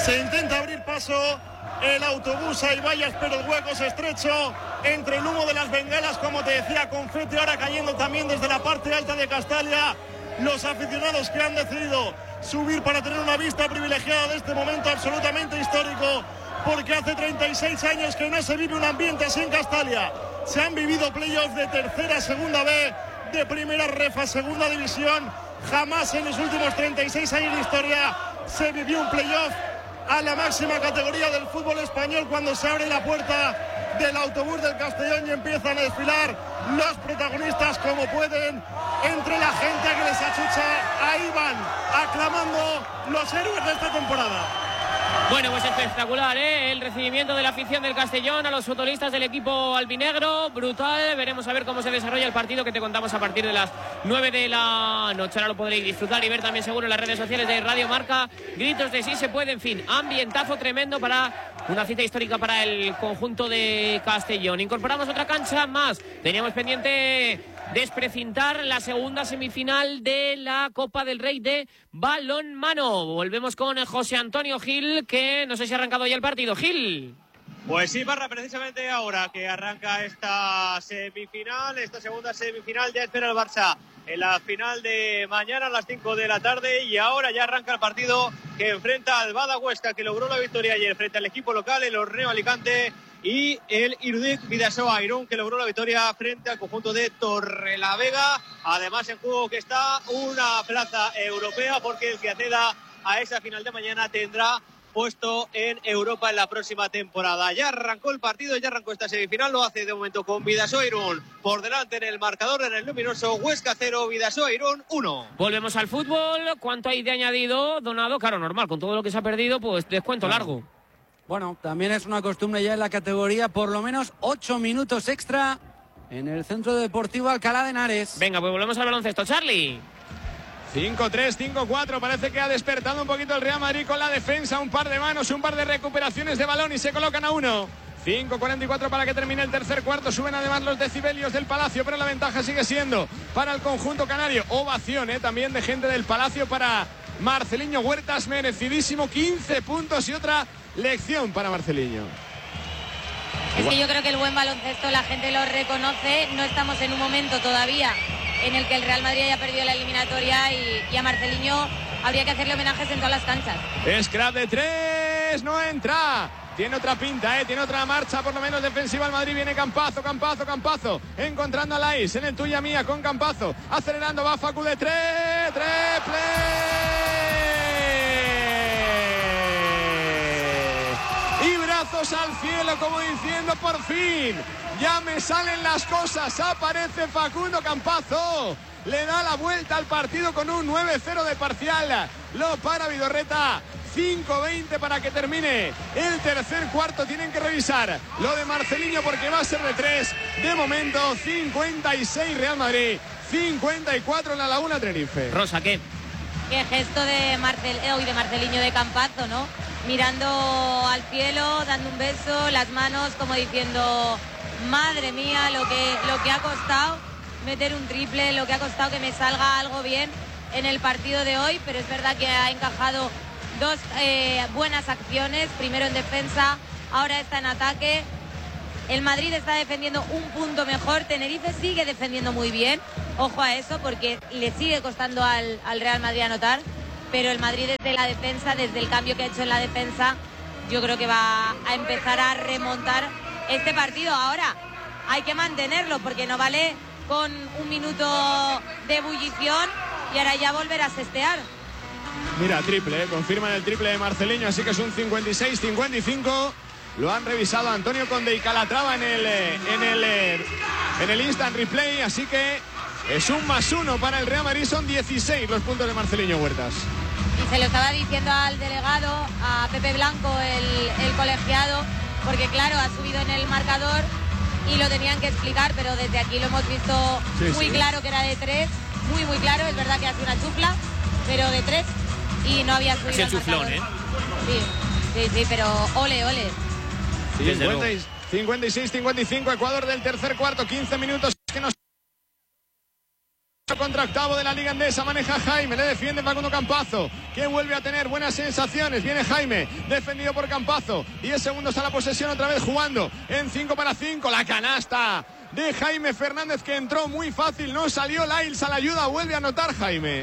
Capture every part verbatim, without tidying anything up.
Se intenta abrir paso el autobús, hay vallas pero el hueco es estrecho entre el humo de las bengalas, como te decía, confeti ahora cayendo también desde la parte alta de Castalia. Los aficionados que han decidido subir para tener una vista privilegiada de este momento absolutamente histórico, porque hace treinta y seis años que no se vive un ambiente así en Castalia. Se han vivido playoffs de tercera, segunda B, de primera ref a segunda división. Jamás en los últimos treinta y seis años de historia se vivió un playoff a la máxima categoría del fútbol español, cuando se abre la puerta del autobús del Castellón y empiezan a desfilar los protagonistas como pueden entre la gente que les achucha. Ahí van aclamando los héroes de esta temporada. Bueno, pues espectacular, ¿eh? El recibimiento de la afición del Castellón a los futbolistas del equipo albinegro, brutal. Veremos a ver cómo se desarrolla el partido, que te contamos a partir de las nueve de la noche. Ahora lo podréis disfrutar y ver también seguro en las redes sociales de Radio Marca. Gritos de sí se puede, en fin, ambientazo tremendo para una cita histórica para el conjunto de Castellón. Incorporamos otra cancha más. Teníamos pendiente desprecintar la segunda semifinal de la Copa del Rey de balonmano. Volvemos con José Antonio Gil, que no sé si ha arrancado ya el partido. Gil. Pues sí, Parra, precisamente ahora que arranca esta semifinal, esta segunda semifinal, ya espera el Barça en la final de mañana a las cinco de la tarde, y ahora ya arranca el partido que enfrenta al Bada Huesca, que logró la victoria ayer frente al equipo local, el Horneo Alicante, y el Irudik Bidasoa Irún, que logró la victoria frente al conjunto de Torrelavega. Además, en juego que está una plaza europea, porque el que acceda a esa final de mañana tendrá puesto en Europa en la próxima temporada. Ya arrancó el partido, ya arrancó esta semifinal, lo hace de momento con Bidasoa Irún por delante en el marcador, en el luminoso. Huesca cero, Bidasoa Irún uno. Volvemos al fútbol. ¿Cuánto hay de añadido, Donado? Claro, normal, con todo lo que se ha perdido, pues descuento largo. Bueno, también es una costumbre ya en la categoría, por lo menos ocho minutos extra en el Centro Deportivo Alcalá de Henares. Venga, pues volvemos al baloncesto, Charlie. cinco tres, cinco cuatro, parece que ha despertado un poquito el Real Madrid con la defensa, un par de manos, un par de recuperaciones de balón y se colocan a uno. cinco cuarenta y cuatro para que termine el tercer cuarto. Suben además los decibelios del Palacio, pero la ventaja sigue siendo para el conjunto canario. Ovación ¿eh? también de gente del Palacio para Marceliño Huertas, merecidísimo, quince puntos y otra lección para Marceliño. Es que yo creo que el buen baloncesto la gente lo reconoce. No estamos en un momento todavía en el que el Real Madrid haya perdido la eliminatoria, y, y a Marceliño habría que hacerle homenajes en todas las canchas. Scrap de tres, no entra. Tiene otra pinta, ¿eh? Tiene otra marcha, por lo menos defensiva el Madrid. Viene Campazo, Campazo, Campazo. Encontrando a Lais en el tuya mía con Campazo. Acelerando, va Facu de tres. Triple. Y brazos al cielo, como diciendo, por fin, ya me salen las cosas. Aparece Facundo Campazo. Le da la vuelta al partido con un nueve cero de parcial. Lo para Vidorreta. cinco veinte para que termine el tercer cuarto. Tienen que revisar lo de Marceliño porque va a ser de tres. De momento, cincuenta y seis Real Madrid, cincuenta y cuatro en la Laguna Tenerife. Rosa, ¿qué? Qué gesto de, Marcel, eh, de Marceliño de Campazo, ¿no? Mirando al cielo, dando un beso, las manos como diciendo, madre mía, lo que, lo que ha costado meter un triple, lo que ha costado que me salga algo bien en el partido de hoy, pero es verdad que ha encajado dos eh, buenas acciones, primero en defensa, ahora está en ataque. El Madrid está defendiendo un punto mejor, Tenerife sigue defendiendo muy bien, ojo a eso porque le sigue costando al, al Real Madrid anotar, pero el Madrid desde la defensa, desde el cambio que ha hecho en la defensa, yo creo que va a empezar a remontar este partido. Ahora hay que mantenerlo porque no vale con un minuto de ebullición y ahora ya volver a sestear. Mira, triple, ¿eh? Confirman el triple de Marceliño, así que es un cincuenta y seis cincuenta y cinco. Lo han revisado Antonio Conde y Calatrava en el, en el, en el instant replay, así que es un más uno para el Real Madrid. Son dieciséis los puntos de Marceliño Huertas. Y se lo estaba diciendo al delegado, a Pepe Blanco, el, el colegiado, porque claro, ha subido en el marcador y lo tenían que explicar, pero desde aquí lo hemos visto sí, muy sí. claro que era de tres, muy muy claro. Es verdad que hace una chufla, pero de tres, y no había subido el chuflón, ¿eh? Sí, sí, sí, pero ole, ole. cincuenta y seis cincuenta y cinco, Ecuador del tercer cuarto, quince minutos que nos noveno contra octavo de la Liga Endesa. Maneja Jaime, le defiende Facundo Campazo, que vuelve a tener buenas sensaciones. Viene Jaime, defendido por Campazo. diez segundos a la posesión, otra vez jugando en cinco para cinco. La canasta de Jaime Fernández, que entró muy fácil, no salió. Lyles a la ayuda, vuelve a anotar Jaime.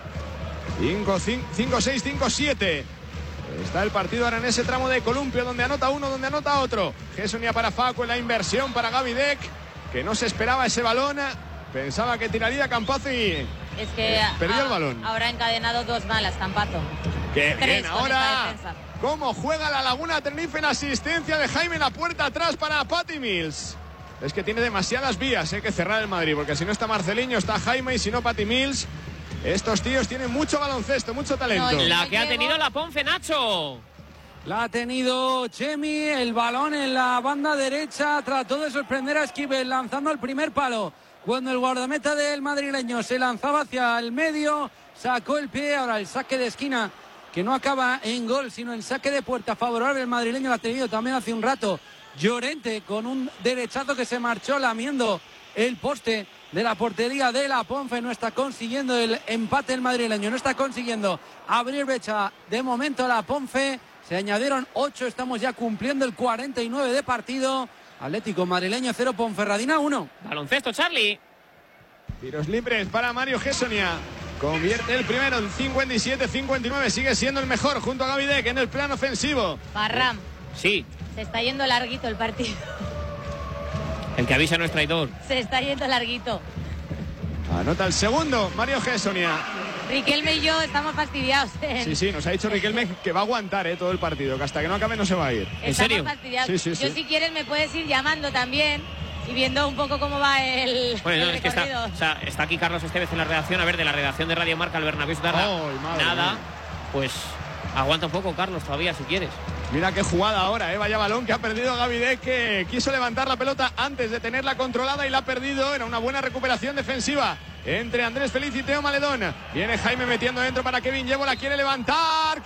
cinco seis, cinco siete. Está el partido ahora en ese tramo de columpio, donde anota uno, donde anota otro. Gessonia para Facu, en la inversión para Gaby Deck, que no se esperaba ese balón. Pensaba que tiraría Campazo y es que eh, perdió a, el balón. Ahora ha encadenado dos malas, Campazo. Qué Tres bien, con ahora esta defensa. cómo juega la Laguna Tenerife en asistencia de Jaime, en la puerta atrás para Patty Mills. Es que tiene demasiadas vías, hay que cerrar el Madrid, porque si no está Marceliño, está Jaime, y si no Patty Mills. Estos tíos tienen mucho baloncesto, mucho talento. No, la que ha tenido la Ponce, Nacho. La ha tenido Chemi, el balón en la banda derecha, trató de sorprender a Esquivel lanzando el primer palo. Cuando el guardameta del madrileño se lanzaba hacia el medio, sacó el pie. Ahora el saque de esquina, que no acaba en gol, sino el saque de puerta favorable al madrileño. Lo ha tenido también hace un rato Llorente, con un derechazo que se marchó lamiendo el poste de la portería de la Ponce. No está consiguiendo el empate el madrileño, no está consiguiendo abrir brecha de momento la Ponce. Se añadieron ocho, estamos ya cumpliendo el cuarenta y nueve de partido. Atlético madrileño cero, Ponferradina uno. Baloncesto, Charlie. Tiros libres para Mario Gessonia. Convierte el primero en cincuenta y siete cincuenta y nueve. Sigue siendo el mejor junto a Gaby Deck en el plano ofensivo. Barram. Sí. Se está yendo larguito el partido. El que avisa no es traidor. Se está yendo larguito. Anota el segundo, Mario Gessonia. Riquelme y yo estamos fastidiados. ¿eh? Sí, sí, nos ha dicho Riquelme que va a aguantar eh, todo el partido, que hasta que no acabe no se va a ir. ¿En Estamos serio? fastidiados. Sí, sí, sí. Yo si quieres me puedes ir llamando también y viendo un poco cómo va el, Bueno, no, el es que está, recorrido. o sea, está aquí Carlos Estevez en la redacción. A ver, de la redacción de Radio Marca, el Bernabéu Sutarra. Ay, madre Nada. mía. Pues aguanta un poco, Carlos, todavía, si quieres. Mira qué jugada ahora, eh. Vaya balón que ha perdido Gaby Deck, que quiso levantar la pelota antes de tenerla controlada y la ha perdido. Era una buena recuperación defensiva entre Andrés Feliz y Teo Maledón. Viene Jaime metiendo dentro para Kevin Llevo, la quiere levantar,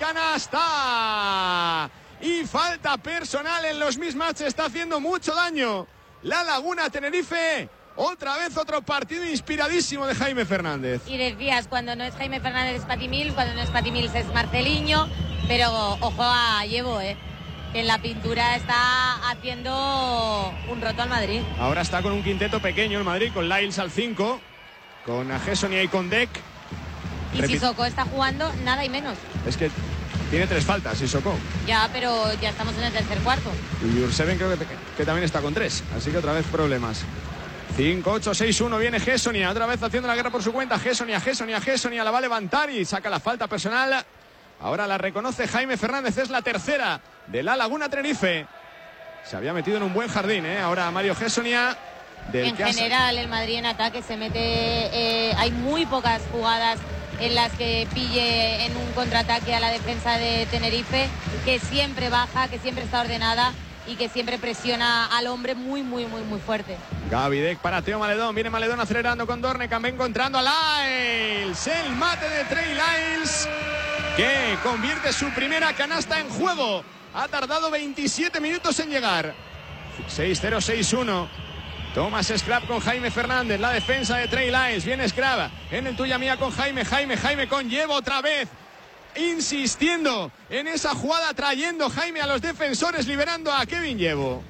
canasta. Y falta personal en los mismatches, está haciendo mucho daño la Laguna Tenerife. Otra vez otro partido inspiradísimo de Jaime Fernández. Y decías, cuando no es Jaime Fernández es Patty Mills, cuando no es Patty Mills es Marceliño, pero ojo a Llevo, eh, que en la pintura está haciendo un roto al Madrid. Ahora está con un quinteto pequeño el Madrid, con Lyles al cinco, con Gessonia y con Deck. Y Repi- Sissoko está jugando nada y menos. Es que tiene tres faltas, Sissoko. Ya, pero ya estamos en el tercer cuarto. Y Jurseven creo que, que también está con tres, así que otra vez problemas. cinco ocho seis uno, viene Gessonia, otra vez haciendo la guerra por su cuenta. Gessonia, Gessonia, Gessonia, la va a levantar y saca la falta personal. Ahora la reconoce Jaime Fernández, es la tercera de la Laguna Tenerife. Se había metido en un buen jardín, ¿eh? Ahora Mario Gessonia. Del En que ha- general, el Madrid en ataque se mete... Eh, hay muy pocas jugadas en las que pille en un contraataque a la defensa de Tenerife, que siempre baja, que siempre está ordenada y que siempre presiona al hombre muy, muy, muy, muy fuerte. Gaby Deck para Teo Maledón. Viene Maledón acelerando con Dornekamp, encontrando a Lyles. El mate de Trey Lyles, que convierte su primera canasta en juego. Ha tardado veintisiete minutos en llegar. seis cero seis uno. Thomas Scrap con Jaime Fernández. La defensa de Trey Lyles. Viene Scrap en el tuya mía con Jaime. Jaime, Jaime con Llevo otra vez. Insistiendo en esa jugada, trayendo Jaime a los defensores, liberando a Kevin Llevo.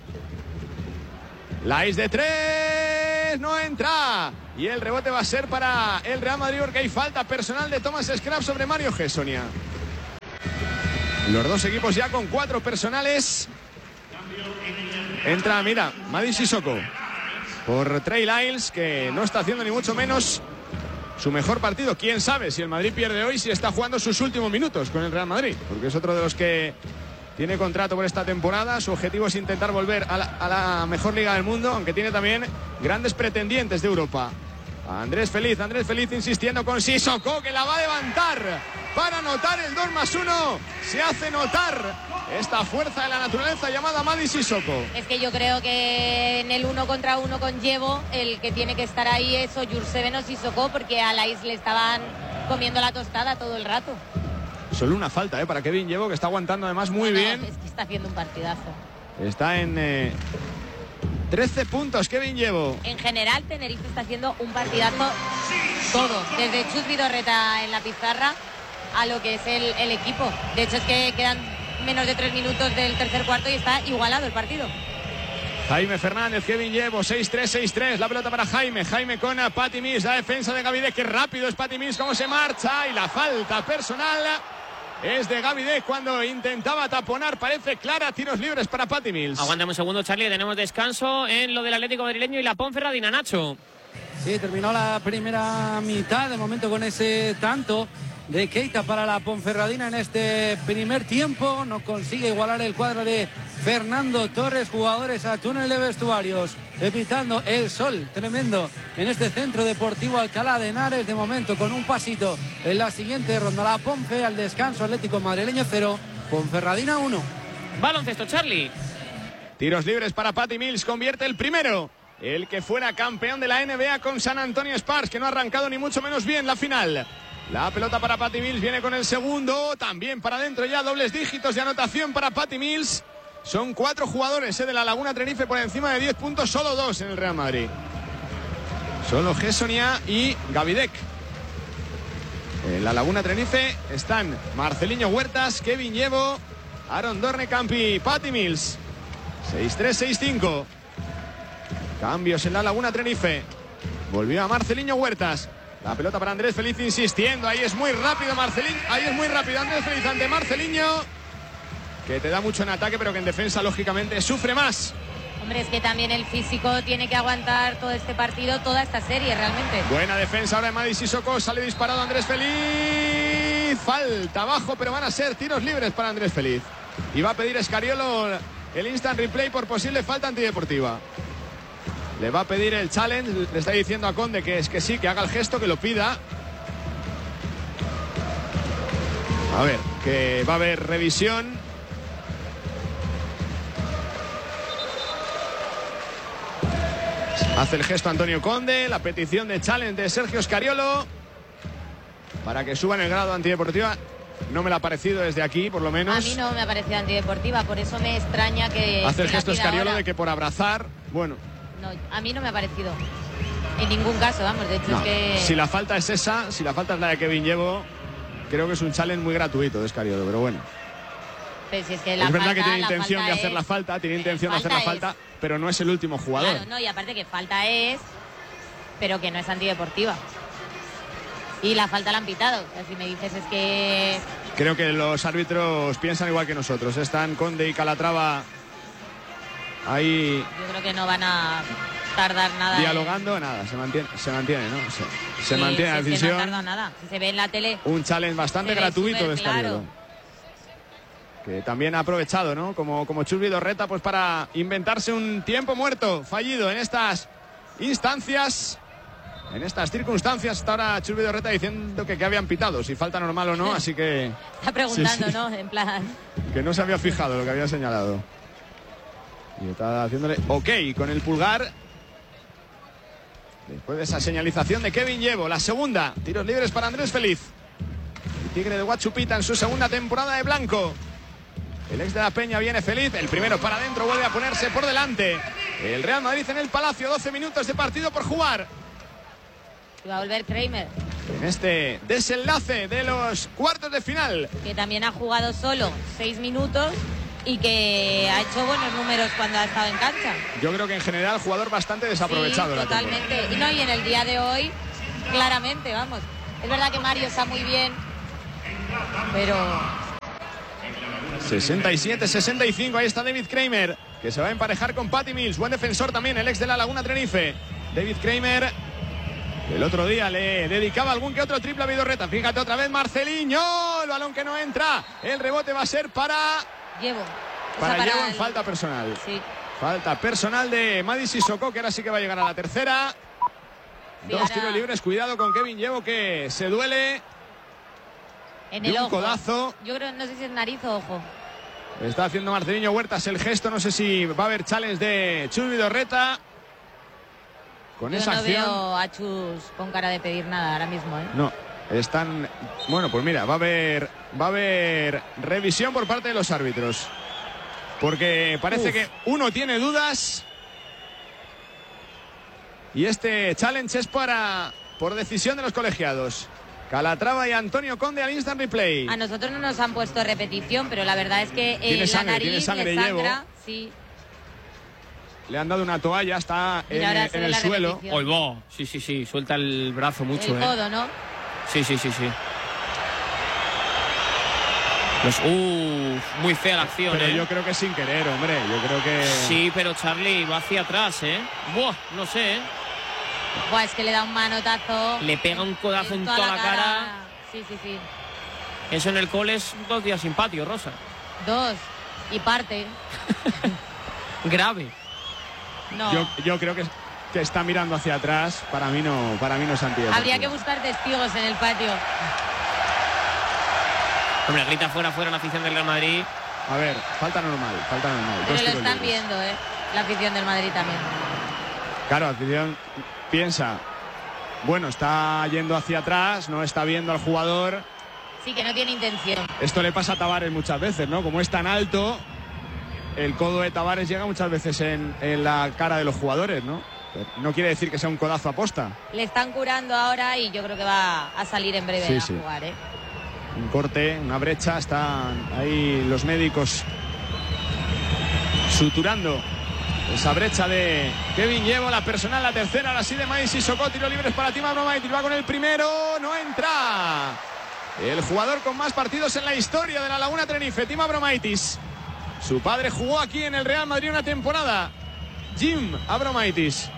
Lyles de tres, no entra. Y el rebote va a ser para el Real Madrid, porque hay falta personal de Thomas Scrap sobre Mario Gessonia. Los dos equipos ya con cuatro personales. Entra, mira, Mady Sissoko por Trey Lyles, que no está haciendo ni mucho menos su mejor partido. Quién sabe si el Madrid pierde hoy, si está jugando sus últimos minutos con el Real Madrid, porque es otro de los que tiene contrato por esta temporada. Su objetivo es intentar volver a la, a la mejor liga del mundo, aunque tiene también grandes pretendientes de Europa. Andrés Feliz, Andrés Feliz insistiendo con Sissoko, que la va a levantar para anotar el dos más uno. Se hace notar esta fuerza de la naturaleza llamada Mady Sissoko. Es que yo creo que en el uno contra uno con Llevo, el que tiene que estar ahí es o Jurseven o Sissoko, porque a Lyles le estaban comiendo la tostada todo el rato. Solo una falta, ¿eh? Para Kevin Llevo, que está aguantando además muy No, no, bien. es que está haciendo un partidazo. Está en, eh, trece puntos, Kevin Llevo. En general, Tenerife está haciendo un partidazo todo, desde Chus Vidorreta en la pizarra a lo que es el, el equipo. De hecho, es que quedan menos de tres minutos del tercer cuarto y está igualado el partido. Jaime Fernández, Kevin Llevo, seis tres, seis tres, la pelota para Jaime, Jaime con Patty Mills, la defensa de Gavidec, que rápido es Patty Mills, cómo se marcha, y la falta personal es de Gavidec cuando intentaba taponar, parece clara, tiros libres para Patty Mills. Aguántame un segundo, Charlie, tenemos descanso en lo del Atlético madrileño y la Ponferradina, Nacho. Sí, terminó la primera mitad, de momento con ese tanto de Keita para la Ponferradina en este primer tiempo. No consigue igualar el cuadro de Fernando Torres. Jugadores a túnel de vestuarios, evitando el sol tremendo en este centro deportivo Alcalá de Henares. De momento con un pasito en la siguiente ronda. La Ponfe al descanso, Atlético madrileño cero, Ponferradina uno. Baloncesto, Charlie. Tiros libres para Patty Mills, convierte el primero. El que fuera campeón de la N B A con San Antonio Spurs, que no ha arrancado ni mucho menos bien la final. La pelota para Patty Mills, viene con el segundo, también para adentro ya, dobles dígitos de anotación para Patty Mills. Son cuatro jugadores eh, de la Laguna Tenerife por encima de diez puntos, solo dos en el Real Madrid. Solo Gessonia y Gavidec. En la Laguna Tenerife están Marceliño Huertas, Kevin Llevo, Aaron Dornecamp y Patty Mills. seis tres, seis cinco. Cambios en la Laguna Tenerife. Volvió a Marceliño Huertas. La pelota para Andrés Feliz insistiendo. Ahí es muy rápido Marceliño. Ahí es muy rápido Andrés Feliz ante Marceliño, que te da mucho en ataque, pero que en defensa lógicamente sufre más. Hombre, es que también el físico tiene que aguantar todo este partido, toda esta serie realmente. Buena defensa ahora de Madi Sissoko. Sale disparado Andrés Feliz. Falta abajo, pero van a ser tiros libres para Andrés Feliz. Y va a pedir Escariolo el instant replay por posible falta antideportiva. Le va a pedir el challenge, le está diciendo a Conde que es que sí, que haga el gesto, que lo pida. A ver, que va a haber revisión. Hace el gesto Antonio Conde, la petición de challenge de Sergio Scariolo para que suban el grado antideportiva. No me la ha parecido desde aquí, por lo menos. A mí no me ha parecido antideportiva, por eso me extraña que... Hace el gesto Scariolo ahora. de que por abrazar, bueno... No, a mí no me ha parecido. En ningún caso, vamos, de hecho no. es que... Si la falta es esa, si la falta es la de Kevin Llevo, creo que es un challenge muy gratuito de Scariolo, pero bueno. Pero si es que la es verdad falta, que tiene intención de hacer es... la falta, tiene intención de hacer la falta, es... pero no es el último jugador. Claro, no, y aparte que falta es, pero que no es antideportiva. Y la falta la han pitado. O sea, si me dices es que... Creo que los árbitros piensan igual que nosotros. Están Conde y Calatrava ahí... Yo creo que no van a tardar nada. Dialogando, en... nada, se mantiene, se mantiene, ¿no? Se, se sí, mantiene si la decisión. Es que no ha tardado nada. Si se ve en la tele... Un challenge bastante gratuito de Scariolo. Claro. Que también ha aprovechado, ¿no? Como, como Chus Vidorreta, pues para inventarse un tiempo muerto fallido en estas instancias, en estas circunstancias. Hasta ahora Chus Vidorreta diciendo que, que habían pitado, si falta normal o no, así que... Está preguntando, sí, sí. ¿no? En plan... Que no se había fijado lo que había señalado. Y está haciéndole ok con el pulgar. Después de esa señalización de Kevin Llevo, la segunda, tiros libres para Andrés Feliz. El Tigre de Huachupita en su segunda temporada de blanco. El ex de la Peña viene feliz, el primero para adentro, vuelve a ponerse por delante. El Real Madrid en el Palacio, doce minutos de partido por jugar. Va a volver Kramer. En este desenlace de los cuartos de final. Que también ha jugado solo seis minutos y que ha hecho buenos números cuando ha estado en cancha. Yo creo que en general jugador bastante desaprovechado. Sí, totalmente. Y no, y en el día de hoy, claramente, vamos. Es verdad que Mario está muy bien, pero... sesenta y siete sesenta y cinco, ahí está David Kramer, que se va a emparejar con Patty Mills, buen defensor también, el ex de la Laguna Tenerife. David Kramer, el otro día le dedicaba algún que otro triple a Vidorreta. Fíjate otra vez Marceliño, el balón que no entra, el rebote va a ser para... Llevo. Para, para Llevo en el... falta personal. Sí. Falta personal de Madi Sissoko, que ahora sí que va a llegar a la tercera. Sí, Dos ahora... tiros libres, cuidado con Kevin Llevo, que se duele. En de el un ojo. codazo. Yo creo, no sé si es nariz o ojo. Está haciendo Marceliño Huertas el gesto, no sé si va a haber challenge de Chus Vidorreta. Con Yo esa no acción. veo a Chus con cara de pedir nada ahora mismo, ¿eh? No, están... Bueno, pues mira, va a haber, va a haber revisión por parte de los árbitros. Porque parece Uf. que uno tiene dudas Y este challenge es para por decisión de los colegiados. Calatrava y Antonio Conde al instant replay. A nosotros no nos han puesto repetición, pero la verdad es que eh, tiene sangre, la nariz tiene sangre, le sangra. llevo. Sí. Le han dado una toalla, está Mira, en, en el suelo. Olvó. Sí, sí, sí, suelta el brazo mucho. El eh. codo, ¿no? Sí, sí, sí, sí. Pues, uff, muy fea la acción, Pero ¿eh? yo creo que sin querer, hombre. Yo creo que... Sí, pero Charlie va hacia atrás, ¿eh? Buah, no sé, ¿eh? Buah, es que le da un manotazo. Le pega un codazo en, en toda, toda la cara. cara. Sí, sí, sí. Eso en el cole es dos días sin patio, Rosa. Dos. Y parte. Grave. No. Yo, yo creo que, que está mirando hacia atrás. Para mí no, para mí no es antideportivo. Habría que buscar testigos en el patio. Hombre, grita fuera, fuera la afición del Real Madrid. A ver, falta normal, falta normal. Pero lo están viendo, ¿eh? La afición del Madrid también. Claro, la afición piensa, bueno, está yendo hacia atrás, no está viendo al jugador. Sí, que no tiene intención. Esto le pasa a Tavares muchas veces, ¿no? Como es tan alto, el codo de Tavares llega muchas veces en, en la cara de los jugadores, ¿no? No quiere decir que sea un codazo aposta. Le están curando ahora y yo creo que va a salir en breve sí, a sí. jugar, ¿eh? Un corte, una brecha, están ahí los médicos suturando esa brecha de Kevin Llevo, la personal, la tercera, ahora sí de Maíz y Socó, tiro libres para Tim Abromaitis, va con el primero, no entra. El jugador con más partidos en la historia de la Laguna Tenerife, Tim Abromaitis. Su padre jugó aquí en el Real Madrid una temporada, Jim Abromaitis.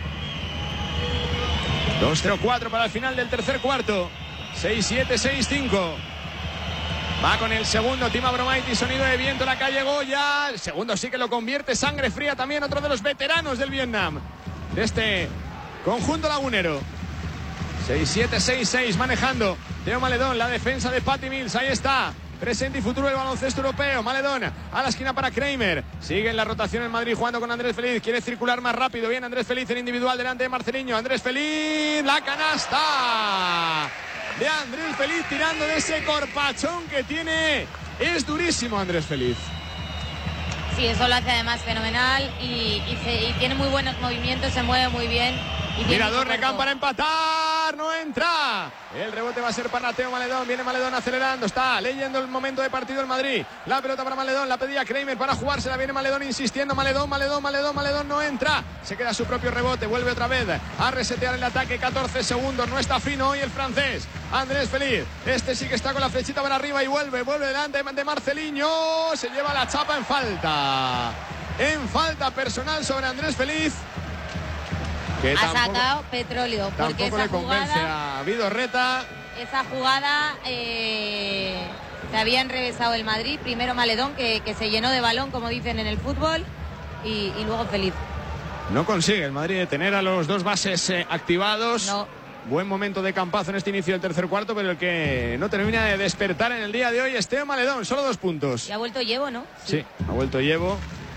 dos cero cuatro para el final del tercer cuarto. seis siete, seis cinco. Va con el segundo, Tim Abromaitis, sonido de viento, la calle Goya. El segundo sí que lo convierte, sangre fría también, otro de los veteranos del Vietnam, de este conjunto lagunero. seis siete, seis seis, manejando Teo Maledón, la defensa de Patty Mills, ahí está. Presente y futuro del baloncesto europeo. Maledón a la esquina para Kramer. Sigue en la rotación en Madrid jugando con Andrés Feliz. Quiere circular más rápido. Bien Andrés Feliz en individual delante de Marceliño. Andrés Feliz, la canasta de Andrés Feliz tirando de ese corpachón que tiene. Es durísimo Andrés Feliz. Sí, eso lo hace además fenomenal y, y, se, y tiene muy buenos movimientos, se mueve muy bien. Y Mirador Recán para empatar, no entra. El rebote va a ser para Teo Maledón. Viene Maledón acelerando, está leyendo el momento de partido el Madrid. La pelota para Maledón, la pedía Kramer para jugársela. Viene Maledón insistiendo, Maledón, Maledón, Maledón, Maledón, no entra. Se queda su propio rebote, vuelve otra vez a resetear el ataque. catorce segundos, no está fino hoy el francés Andrés Feliz. Este sí que está con la flechita para arriba y vuelve, vuelve delante de Marceliño. Se lleva la chapa en falta. En falta personal sobre Andrés Feliz. Que ha tampoco, sacado petróleo porque esa le convence jugada, a Vidorreta. Esa jugada eh, se había enrevesado el Madrid. Primero Maledón que, que se llenó de balón, como dicen en el fútbol, y, y luego Feliz. No consigue el Madrid detener a los dos bases eh, activados. No. Buen momento de Campazo en este inicio del tercer cuarto, pero el que no termina de despertar en el día de hoy es Teo Maledón, solo dos puntos. Y ha vuelto Llevo, ¿no? Sí, sí, ha vuelto Llevo.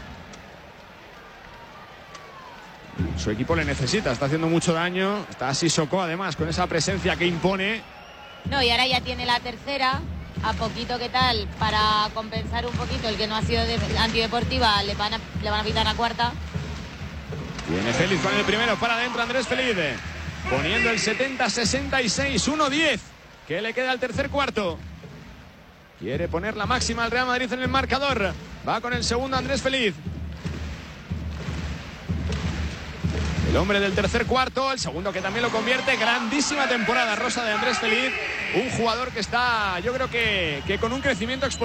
Su equipo le necesita, está haciendo mucho daño. Está Sissoko además con esa presencia que impone. No, y ahora ya tiene la tercera. A poquito que tal, para compensar un poquito el que no ha sido de antideportiva, le van a, le van a pitar la cuarta. Viene Félix con el primero para adentro, Andrés Feliz. Poniendo el setenta sesenta y seis, uno diez. Que le queda al tercer cuarto. Quiere poner la máxima al Real Madrid en el marcador. Va con el segundo Andrés Feliz. El hombre del tercer cuarto, el segundo que también lo convierte. Grandísima temporada rosa de Andrés Feliz. Un jugador que está, yo creo que, que con un crecimiento exponencial.